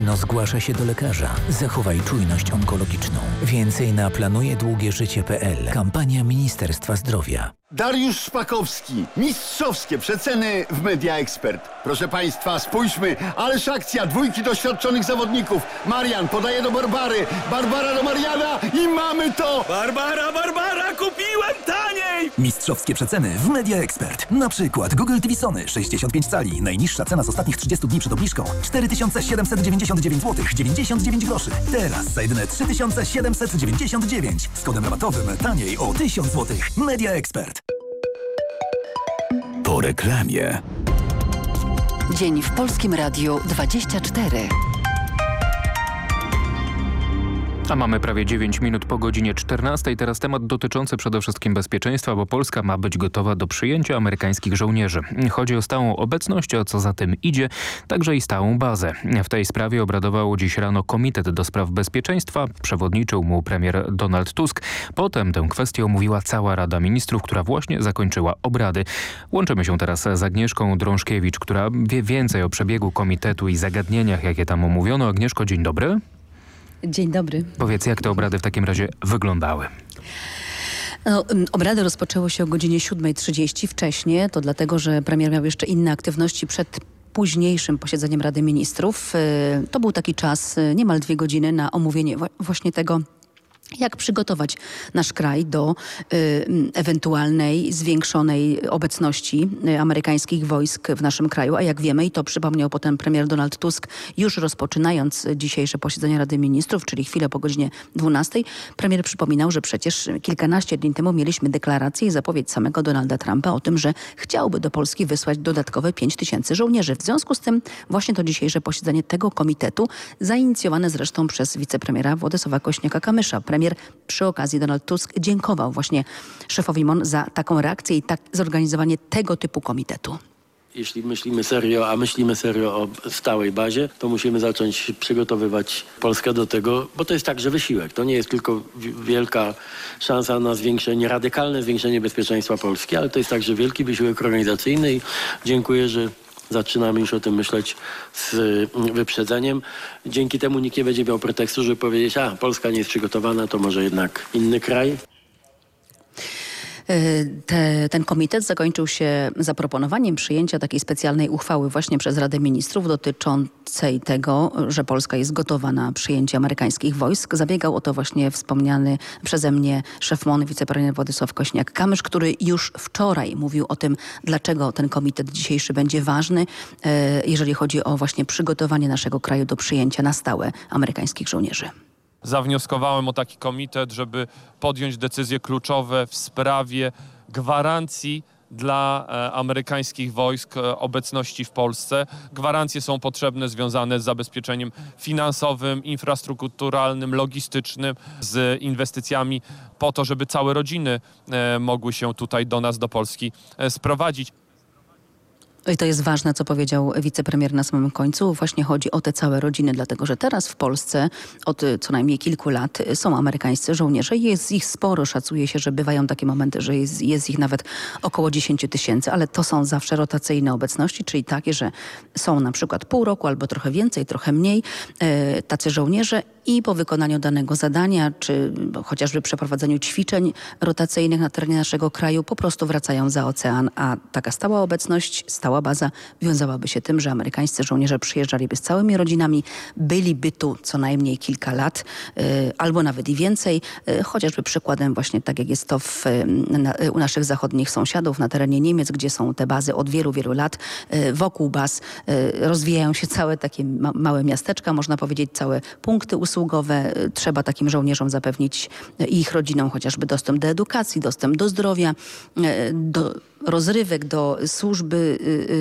Zgłasza się do lekarza. Zachowaj czujność onkologiczną. Więcej na planujedługieżycie.pl. Kampania Ministerstwa Zdrowia. Dariusz Szpakowski. Mistrzowskie przeceny w Media Expert. Proszę Państwa, spójrzmy. Ależ akcja. Dwójki doświadczonych zawodników. Marian podaje do Barbary. Barbara do Mariana i mamy to! Barbara, kupiłem taniej! Mistrzowskie przeceny w Media Expert. Na przykład Google TV Sony 65 cali. Najniższa cena z ostatnich 30 dni przed obniżką 4799 zł 99 groszy. Teraz za jedyne 3799 z kodem rabatowym taniej o 1000 zł. Media Expert. Po reklamie. Dzień w Polskim Radiu 24. A mamy prawie 9 minut po godzinie 14. Teraz temat dotyczący przede wszystkim bezpieczeństwa, bo Polska ma być gotowa do przyjęcia amerykańskich żołnierzy. Chodzi o stałą obecność, a co za tym idzie, także i stałą bazę. W tej sprawie obradował dziś rano Komitet do Spraw Bezpieczeństwa. Przewodniczył mu premier Donald Tusk. Potem tę kwestię omówiła cała Rada Ministrów, która właśnie zakończyła obrady. Łączymy się teraz z Agnieszką Drążkiewicz, która wie więcej o przebiegu komitetu i zagadnieniach, jakie tam omówiono. Agnieszko, dzień dobry. Dzień dobry. Powiedz, jak te obrady w takim razie wyglądały? Obrady rozpoczęły się o godzinie 7:30 wcześniej. To dlatego, że premier miał jeszcze inne aktywności przed późniejszym posiedzeniem Rady Ministrów. To był taki czas, niemal 2 godziny na omówienie właśnie tego, jak przygotować nasz kraj do ewentualnej zwiększonej obecności amerykańskich wojsk w naszym kraju. A jak wiemy, i to przypomniał potem premier Donald Tusk, już rozpoczynając dzisiejsze posiedzenie Rady Ministrów, czyli chwilę po godzinie 12, premier przypominał, że przecież kilkanaście dni temu mieliśmy deklarację i zapowiedź samego Donalda Trumpa o tym, że chciałby do Polski wysłać dodatkowe 5000 żołnierzy. W związku z tym właśnie to dzisiejsze posiedzenie tego komitetu, zainicjowane zresztą przez wicepremiera Władysława Kośniaka-Kamysza. Premier przy okazji Donald Tusk dziękował właśnie szefowi MON za taką reakcję i zorganizowanie tego typu komitetu. Jeśli myślimy serio, a myślimy serio o stałej bazie, to musimy zacząć przygotowywać Polskę do tego, bo to jest także wysiłek. To nie jest tylko wielka szansa na zwiększenie, radykalne zwiększenie bezpieczeństwa Polski, ale to jest także wielki wysiłek organizacyjny i dziękuję, że zaczynamy już o tym myśleć z wyprzedzeniem. Dzięki temu nikt nie będzie miał pretekstu, żeby powiedzieć, Polska nie jest przygotowana, to może jednak inny kraj. Ten komitet zakończył się zaproponowaniem przyjęcia takiej specjalnej uchwały właśnie przez Radę Ministrów dotyczącej tego, że Polska jest gotowa na przyjęcie amerykańskich wojsk. Zabiegał o to właśnie wspomniany przeze mnie szef MON, wicepremier Władysław Kośniak-Kamysz, który już wczoraj mówił o tym, dlaczego ten komitet dzisiejszy będzie ważny, jeżeli chodzi o właśnie przygotowanie naszego kraju do przyjęcia na stałe amerykańskich żołnierzy. Zawnioskowałem o taki komitet, żeby podjąć decyzje kluczowe w sprawie gwarancji dla amerykańskich wojsk obecności w Polsce. Gwarancje są potrzebne związane z zabezpieczeniem finansowym, infrastrukturalnym, logistycznym, z inwestycjami po to, żeby całe rodziny mogły się tutaj do nas, do Polski sprowadzić. I to jest ważne, co powiedział wicepremier na samym końcu. Właśnie chodzi o te całe rodziny, dlatego że teraz w Polsce od co najmniej kilku lat są amerykańscy żołnierze. Jest ich sporo, szacuje się, że bywają takie momenty, że jest ich nawet około 10 000, ale to są zawsze rotacyjne obecności, czyli takie, że są na przykład pół roku albo trochę więcej, trochę mniej tacy żołnierze i po wykonaniu danego zadania, czy chociażby przeprowadzeniu ćwiczeń rotacyjnych na terenie naszego kraju, po prostu wracają za ocean, a taka stała obecność, stała baza wiązałaby się tym, że amerykańscy żołnierze przyjeżdżaliby z całymi rodzinami, byliby tu co najmniej kilka lat, albo nawet i więcej, chociażby przykładem właśnie tak jak jest to u naszych zachodnich sąsiadów na terenie Niemiec, gdzie są te bazy od wielu, wielu lat. Wokół baz rozwijają się całe takie małe miasteczka, można powiedzieć całe punkty usługowe. Trzeba takim żołnierzom zapewnić i ich rodzinom chociażby dostęp do edukacji, dostęp do zdrowia, do rozrywek, do służby,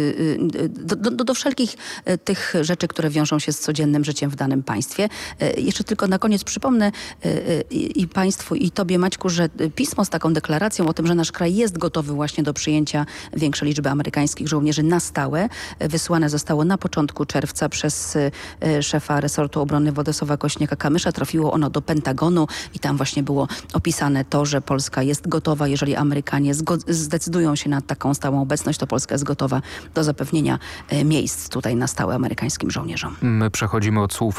do wszelkich tych rzeczy, które wiążą się z codziennym życiem w danym państwie. Jeszcze tylko na koniec przypomnę i państwu, i tobie, Maćku, że pismo z taką deklaracją o tym, że nasz kraj jest gotowy właśnie do przyjęcia większej liczby amerykańskich żołnierzy na stałe, wysłane zostało na początku czerwca przez szefa resortu obrony Władysława Kośniaka-Kamysza. Trafiło ono do Pentagonu i tam właśnie było opisane to, że Polska jest gotowa, jeżeli Amerykanie zdecydują się się na taką stałą obecność, to Polska jest gotowa do zapewnienia miejsc tutaj na stałe amerykańskim żołnierzom. My przechodzimy od słów